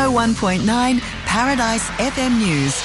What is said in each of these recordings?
101.9 Paradise FM News.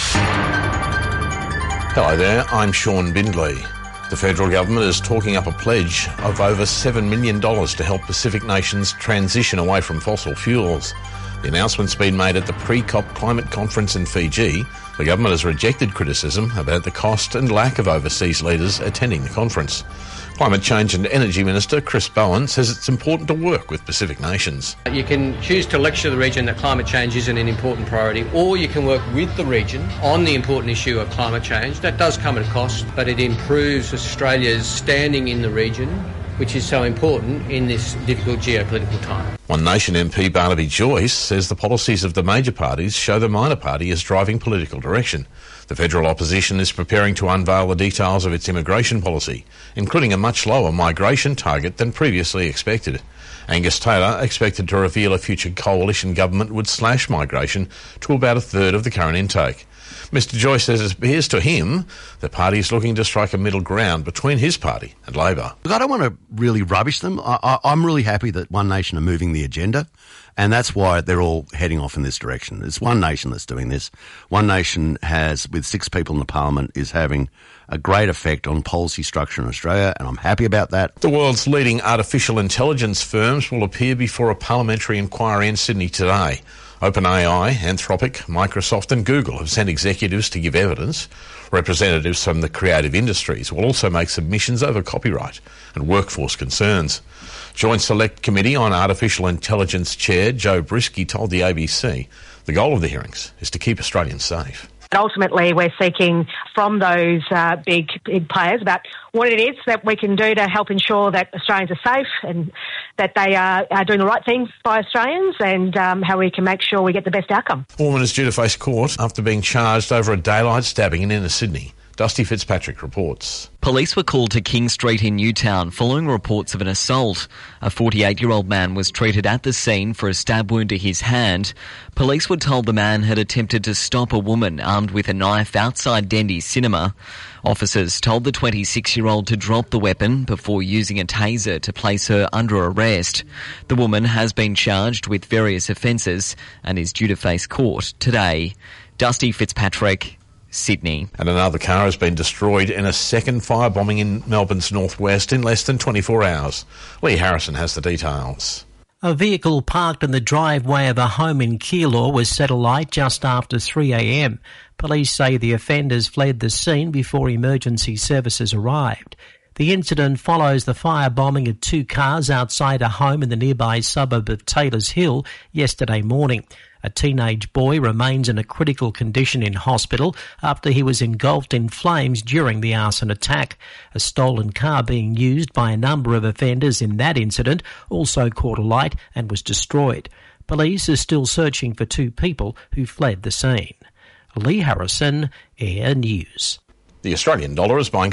Hello there, I'm Sean Bindley. The federal government is talking up a pledge of over $7 million to help Pacific nations transition away from fossil fuels. The announcement's been made at the pre-COP climate conference in Fiji. The government has rejected criticism about the cost and lack of overseas leaders attending the conference. Climate Change and Energy Minister Chris Bowen says it's important to work with Pacific nations. You can choose to lecture the region that climate change isn't an important priority, or you can work with the region on the important issue of climate change. That does come at a cost, but it improves Australia's standing in the region, which is so important in this difficult geopolitical time. One Nation MP Barnaby Joyce says the policies of the major parties show the minor party is driving political direction. The federal opposition is preparing to unveil the details of its immigration policy, including a much lower migration target than previously expected. Angus Taylor expected to reveal a future coalition government would slash migration to about a third of the current intake. Mr Joyce says it appears to him the party is looking to strike a middle ground between his party and Labor. Look, I don't want to really rubbish them. I'm really happy that One Nation are moving the agenda, and that's why they're all heading off in this direction. It's One Nation that's doing this. One Nation has, with 6 people in the parliament, is having a great effect on policy structure in Australia, and I'm happy about that. The world's leading artificial intelligence firms will appear before a parliamentary inquiry in Sydney today. OpenAI, Anthropic, Microsoft and Google have sent executives to give evidence. Representatives from the creative industries will also make submissions over copyright and workforce concerns. Joint Select Committee on Artificial Intelligence Chair Joe Brisky told the ABC the goal of the hearings is to keep Australians safe. Ultimately, we're seeking from those big players about what it is that we can do to help ensure that Australians are safe and that they are doing the right thing by Australians, and how we can make sure we get the best outcome. A woman is due to face court after being charged over a daylight stabbing in inner Sydney. Dusty Fitzpatrick reports. Police were called to King Street in Newtown following reports of an assault. A 48-year-old man was treated at the scene for a stab wound to his hand. Police were told the man had attempted to stop a woman armed with a knife outside Dendy Cinema. Officers told the 26-year-old to drop the weapon before using a taser to place her under arrest. The woman has been charged with various offences and is due to face court today. Dusty Fitzpatrick, Sydney. And another car has been destroyed in a second firebombing in Melbourne's northwest in less than 24 hours. Lee Harrison has the details. A vehicle parked in the driveway of a home in Keilor was set alight just after 3 a.m. Police say the offenders fled the scene before emergency services arrived. The incident follows the firebombing of 2 cars outside a home in the nearby suburb of Taylors Hill yesterday morning. A teenage boy remains in a critical condition in hospital after he was engulfed in flames during the arson attack. A stolen car being used by a number of offenders in that incident also caught alight and was destroyed. Police are still searching for 2 people who fled the scene. Lee Harrison, Air News. The Australian dollar is buying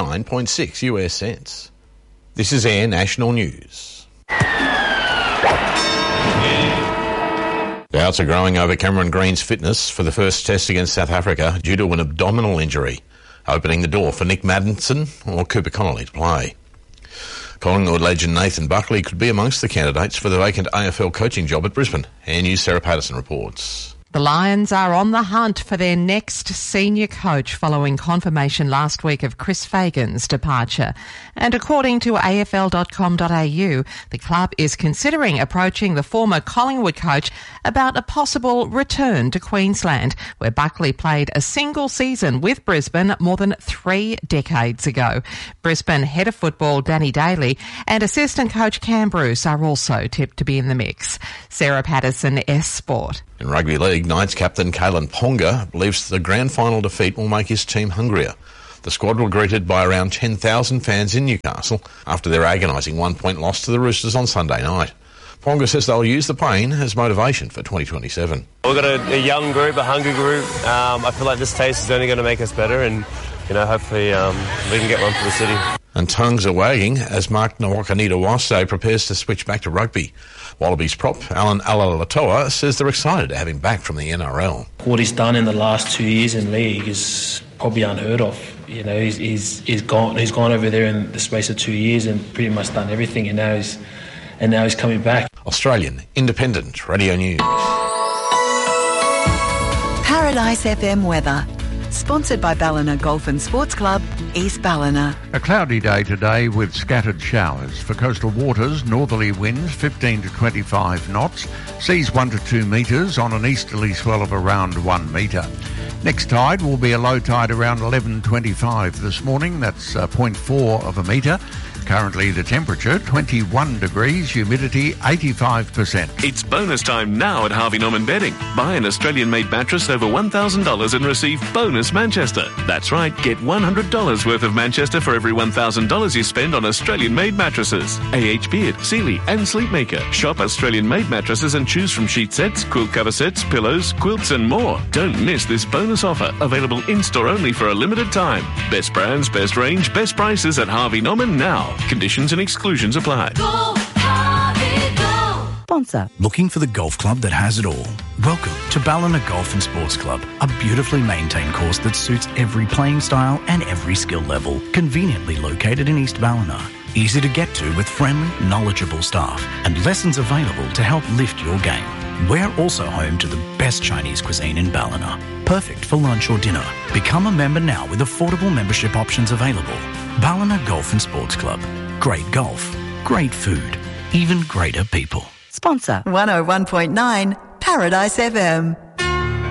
69.6 US cents. This is Air National News. Doubts are growing over Cameron Green's fitness for the first test against South Africa due to an abdominal injury, opening the door for Nick Maddinson or Cooper Connolly to play. Collingwood legend Nathan Buckley could be amongst the candidates for the vacant AFL coaching job at Brisbane. Air News' Sarah Patterson reports. The Lions are on the hunt for their next senior coach following confirmation last week of Chris Fagan's departure. And according to AFL.com.au, the club is considering approaching the former Collingwood coach about a possible return to Queensland, where Buckley played a single season with Brisbane more than 3 decades ago. Brisbane head of football Danny Daly and assistant coach Cam Bruce are also tipped to be in the mix. Sarah Patterson, S Sport. In rugby league, Knights captain Kalen Ponga believes the grand final defeat will make his team hungrier. The squad were greeted by around 10,000 fans in Newcastle after their agonising 1-point loss to the Roosters on Sunday night. Ponga says they'll use the pain as motivation for 2027. We've got a young group, a hungry group. I feel like this taste is only going to make us better, and hopefully we can get one for the city. And tongues are wagging as Mark Nwakanita-Wase prepares to switch back to rugby. Wallabies prop Alan Alalatoa says they're excited to have him back from the NRL. What he's done in the last 2 years in league is probably unheard of. He's gone over there in the space of 2 years and pretty much done everything, and now he's coming back. Australian Independent Radio News. Paradise FM weather. Sponsored by Ballina Golf and Sports Club, East Ballina. A cloudy day today with scattered showers. For coastal waters, northerly winds 15 to 25 knots, seas 1 to 2 metres on an easterly swell of around 1 metre. Next tide will be a low tide around 11:25 this morning. That's 0.4 of a metre. Currently the temperature 21 degrees, humidity 85%. It's bonus time now at Harvey Norman Bedding. Buy an Australian-made mattress over $1,000 and receive bonus Manchester. That's right, get $100 worth of Manchester for every $1,000 you spend on Australian-made mattresses. AH Beard, Sealy and Sleepmaker. Shop Australian-made mattresses and choose from sheet sets, quilt cover sets, pillows, quilts and more. Don't miss this bonus offer, available in-store only for a limited time. Best brands, best range, best prices at Harvey Norman now. Conditions and exclusions apply. Go, Harvey, go! Sponsor. Looking for the golf club that has it all? Welcome to Ballina Golf and Sports Club, a beautifully maintained course that suits every playing style and every skill level. Conveniently located in East Ballina. Easy to get to with friendly, knowledgeable staff and lessons available to help lift your game. We're also home to the best Chinese cuisine in Ballina. Perfect for lunch or dinner. Become a member now with affordable membership options available. Ballina Golf and Sports Club. Great golf, great food, even greater people. Sponsor 101.9 Paradise FM.